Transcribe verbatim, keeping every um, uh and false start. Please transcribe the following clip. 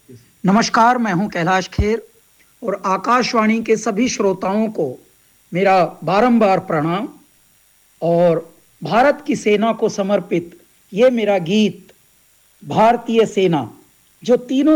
नमस्कार, मैं हूं कैलाश खेर और आकाशवाणी के सभी श्रोताओं को मेरा बारंबार प्रणाम। और भारत की सेना को समर्पित ये मेरा गीत भारतीय सेना, जो तीनों